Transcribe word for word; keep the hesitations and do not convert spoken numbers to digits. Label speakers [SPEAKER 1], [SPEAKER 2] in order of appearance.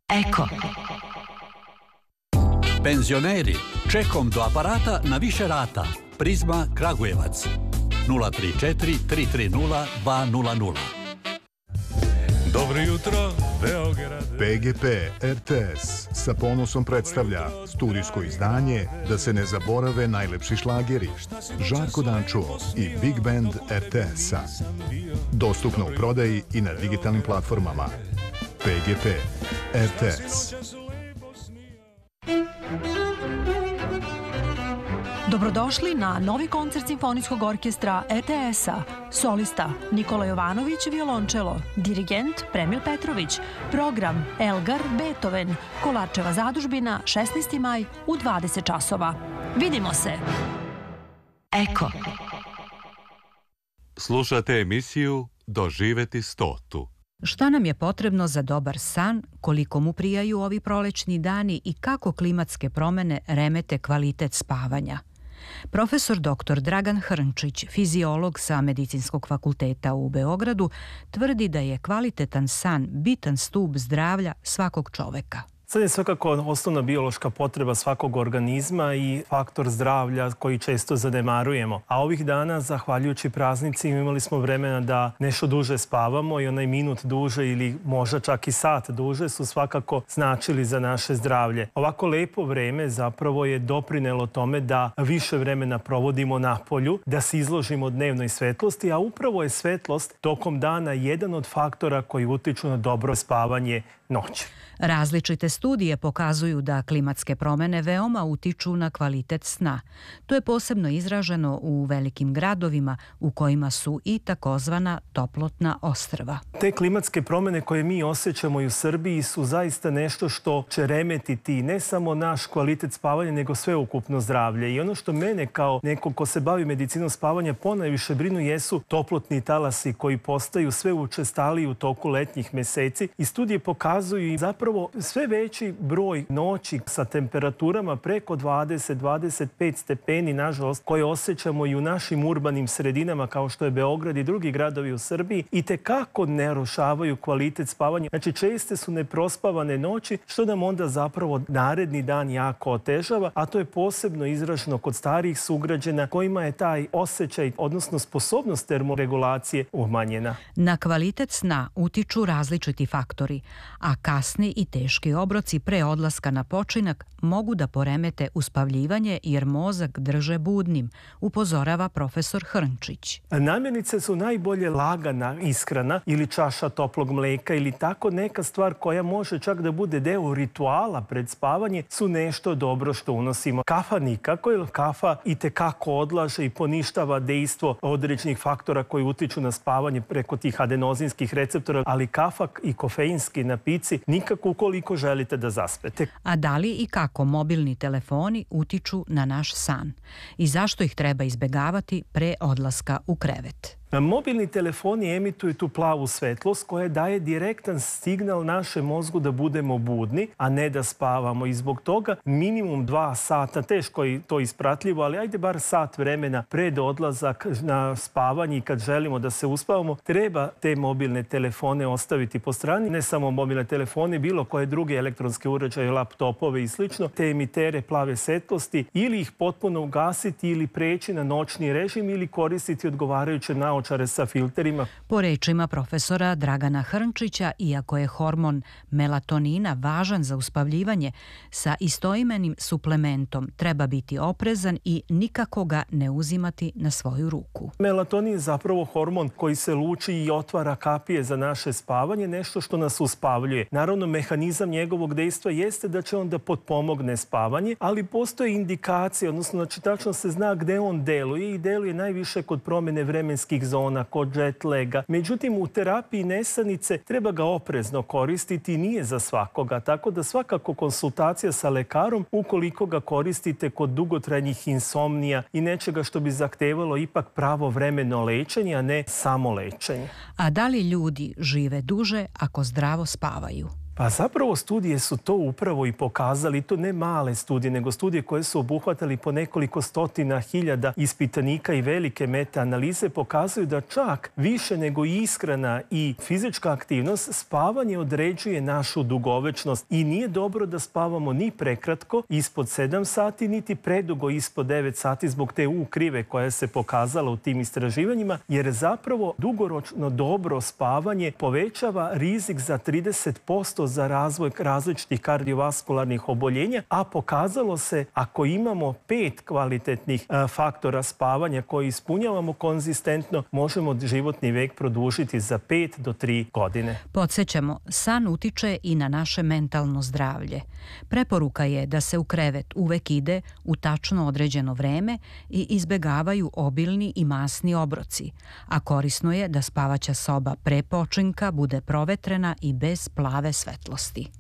[SPEAKER 1] Eko.
[SPEAKER 2] Penzioneri, čekom do aparata na više rata. Prizma Kragujevac. nula tri četiri tri tri nula dva nula nula.
[SPEAKER 3] Dobro jutro, Beograd.
[SPEAKER 4] P G P R T S sa ponosom predstavlja studijsko izdanje Da se ne zaborave najlepši šlageri, Žarko Dančuo i Big Band R T S-a. Dostupno u prodaji i na digitalnim platformama. P G P R T S.
[SPEAKER 5] Dobrodošli na novi koncert Simfonijskog orkestra E T S-a. Solista Nikola Jovanović, violončelo, dirigent Premil Petrović, program Elgar Beethoven, Kolarčeva zadužbina, šesnaesti maj u dvadeset časova. Vidimo se!
[SPEAKER 1] Eko.
[SPEAKER 3] Slušate emisiju Doživeti stotu.
[SPEAKER 6] Šta nam je potrebno za dobar san, koliko mu prijaju ovi prolećni dani i kako klimatske promene remete kvalitet spavanja? Profesor doktor Dragan Hrnčić, fiziolog sa Medicinskog fakulteta u Beogradu, tvrdi da je kvalitetan san bitan stub zdravlja svakog čoveka.
[SPEAKER 7] San je svakako osnovna biološka potreba svakog organizma i faktor zdravlja koji često zanemarujemo. A ovih dana, zahvaljujući praznicima, imali smo vremena da nešto duže spavamo i onaj minut duže ili možda čak i sat duže su svakako značili za naše zdravlje. Ovako lepo vreme zapravo je doprinelo tome da više vremena provodimo na polju, da se izložimo dnevnoj svetlosti, a upravo je svetlost tokom dana jedan od faktora koji utiču na dobro spavanje noći.
[SPEAKER 6] Različite studije pokazuju da klimatske promene veoma utiču na kvalitet sna. To je posebno izraženo u velikim gradovima u kojima su i takozvana toplotna ostrva.
[SPEAKER 7] Te klimatske promene koje mi osjećamo i u Srbiji su zaista nešto što će remetiti ne samo naš kvalitet spavanja, nego sveukupno zdravlje. I ono što mene kao neko ko se bavi medicinom spavanja ponajviše brinu jesu toplotni talasi koji postaju sve učestaliji u toku letnjih meseci i studije pokazuju i zapravo sve veći broj noći sa temperaturama preko dvadeset do dvadeset pet stepeni, nažalost, koje osjećamo i u našim urbanim sredinama kao što je Beograd i drugi gradovi u Srbiji, i tekako ne narušavaju kvalitet spavanja. Znači, česte su neprospavane noći, što nam onda zapravo naredni dan jako otežava, a to je posebno izraženo kod starijih sugrađana kojima je taj osjećaj, odnosno sposobnost termoregulacije umanjena.
[SPEAKER 6] Na kvalitet sna utiču različiti faktori, a kasni i teški obroci pre odlaska na počinak mogu da poremete uspavljivanje jer mozak drže budnim, upozorava profesor Hrnčić.
[SPEAKER 7] Namirnice su najbolje lagana ishrana ili čaša toplog mleka ili tako neka stvar koja može čak da bude deo rituala pred spavanje su nešto dobro što unosimo. Kafa nikako, jer kafa i tekako odlaže i poništava dejstvo određenih faktora koji utiču na spavanje preko tih adenozinskih receptora, ali kafa i kofeinski napici nikako ukoliko želite da zaspete.
[SPEAKER 6] A da li i kako mobilni telefoni utiču na naš san? I zašto ih treba izbegavati pre odlaska u krevet?
[SPEAKER 7] Mobilni telefoni emituju tu plavu svetlost koja daje direktan signal našem mozgu da budemo budni, a ne da spavamo. I zbog toga minimum dva sata, teško je to ispratljivo, ali ajde bar sat vremena pred odlazak na spavanje i kad želimo da se uspavamo, treba te mobilne telefone ostaviti po strani. Ne samo mobilne telefone, bilo koje druge elektronske uređaje, laptopove i slično, te emitere plave svetlosti, ili ih potpuno ugasiti ili preći na noćni režim ili koristiti odgovarajuće naočare sa filterima.
[SPEAKER 6] Po rečima profesora Dragana Hrnčića, iako je hormon melatonina važan za uspavljivanje, sa istoimenim suplementom treba biti oprezan i nikako ga ne uzimati na svoju ruku.
[SPEAKER 7] Melatonin je zapravo hormon koji se luči i otvara kapije za naše spavanje, nešto što nas uspavljuje. Naravno, mehanizam njegovog dejstva jeste da će on da potpomogne spavanje, ali postoje indikacije, odnosno znači tačno se zna gde on deluje i deluje najviše kod promene vremenskih zona, kod jet laga. Međutim, u terapiji nesanice treba ga oprezno koristiti i nije za svakoga, tako da svakako konsultacija sa lekarom ukoliko ga koristite kod dugotrajnih insomnija i nečega što bi zahtevalo ipak pravovremeno lečenje, a ne samo lečenje.
[SPEAKER 6] A da li ljudi žive duže ako zdravo spavaju?
[SPEAKER 7] Pa zapravo studije su to upravo i pokazali, to ne male studije, nego studije koje su obuhvatali po nekoliko stotina hiljada ispitanika i velike meta-analize pokazuju da čak više nego ishrana i fizička aktivnost, spavanje određuje našu dugovečnost i nije dobro da spavamo ni prekratko, ispod sedam sati, niti predugo ispod devet sati zbog te U krive koja se pokazala u tim istraživanjima, jer zapravo dugoročno dobro spavanje povećava rizik za trideset posto za razvoj različitih kardiovaskularnih oboljenja, a pokazalo se ako imamo pet kvalitetnih a, faktora spavanja koji ispunjavamo konzistentno, možemo životni vek produžiti za pet do tri godine.
[SPEAKER 6] Podsjećamo, san utiče i na naše mentalno zdravlje. Preporuka je da se u krevet uvek ide u tačno određeno vreme i izbegavaju obilni i masni obroci, a korisno je da spavaća soba pre počinka bude provetrena i bez plave svetlosti.